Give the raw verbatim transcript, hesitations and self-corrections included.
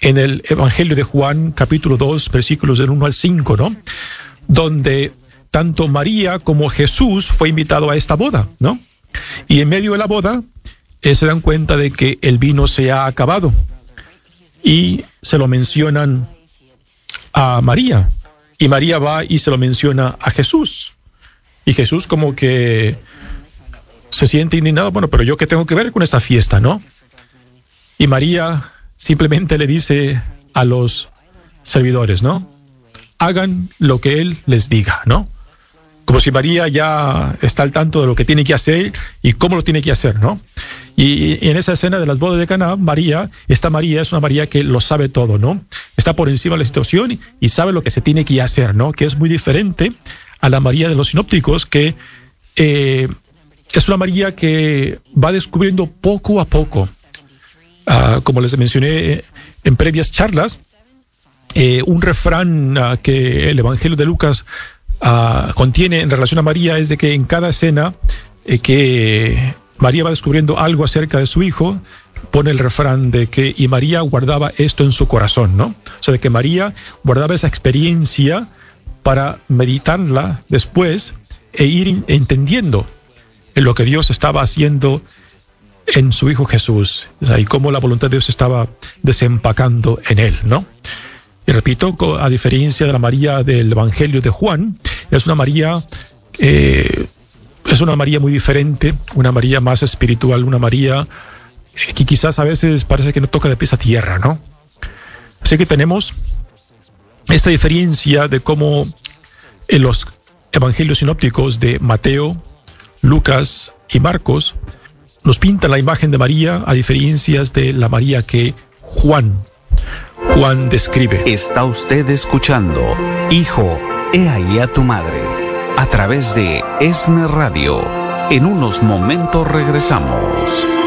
en el Evangelio de Juan, capítulo dos, versículos del uno al cinco, ¿no? Donde tanto María como Jesús fue invitado a esta boda, ¿no? Y en medio de la boda eh, se dan cuenta de que el vino se ha acabado y se lo mencionan a María, y María va y se lo menciona a Jesús, y Jesús como que se siente indignado. Bueno, pero yo qué tengo que ver con esta fiesta, ¿no? Y María simplemente le dice a los servidores, ¿no? Hagan lo que él les diga, ¿no? Como si María ya está al tanto de lo que tiene que hacer y cómo lo tiene que hacer, ¿no? Y, y en esa escena de las bodas de Caná, María, esta María es una María que lo sabe todo, ¿no? Está por encima de la situación y, y sabe lo que se tiene que hacer, ¿no? Que es muy diferente a la María de los sinópticos, que eh, es una María que va descubriendo poco a poco. Uh, como les mencioné en previas charlas, eh, un refrán uh, que el Evangelio de Lucas uh, contiene en relación a María es de que en cada escena eh, que María va descubriendo algo acerca de su hijo, pone el refrán de que y María guardaba esto en su corazón, ¿no? O sea, de que María guardaba esa experiencia para meditarla después e ir entendiendo en lo que Dios estaba haciendo en su Hijo Jesús, o sea, y cómo la voluntad de Dios estaba desempacando en él, ¿no? Y repito, a diferencia de la María del Evangelio de Juan, es una María, eh, es una María muy diferente, una María más espiritual, una María que quizás a veces parece que no toca de pies a tierra, ¿no? Así que tenemos esta diferencia de cómo en los evangelios sinópticos de Mateo, Lucas y Marcos nos pintan la imagen de María a diferencias de la María que Juan, Juan describe. Está usted escuchando Hijo, he ahí a tu madre, a través de ESNE Radio. En unos momentos regresamos.